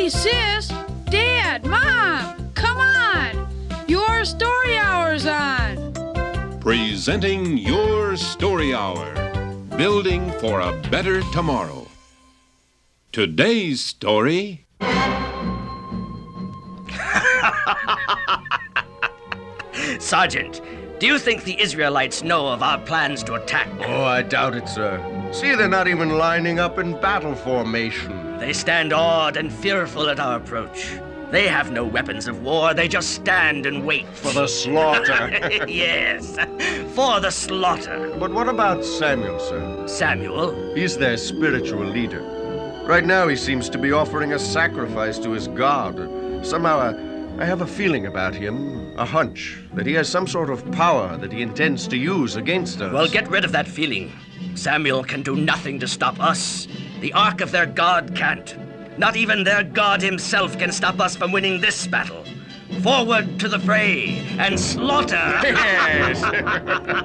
Hey, sis, Dad, Mom, come on. Your story hour's on. Presenting Your Story Hour, building for a better tomorrow. Today's story... Sergeant, do you think the Israelites know of our plans to attack? Oh, I doubt it, sir. See, they're not even lining up in battle formation. They stand awed and fearful at our approach. They have no weapons of war. They just stand and wait. For the slaughter. Yes, for the slaughter. But what about Samuel, sir? Samuel? He's their spiritual leader. Right now, he seems to be offering a sacrifice to his God. Somehow, I have a feeling about him, a hunch, that he has some sort of power that he intends to use against us. Well, get rid of that feeling. Samuel can do nothing to stop us. The Ark of their God can't. Not even their God himself can stop us from winning this battle. Forward to the fray and slaughter! Yes!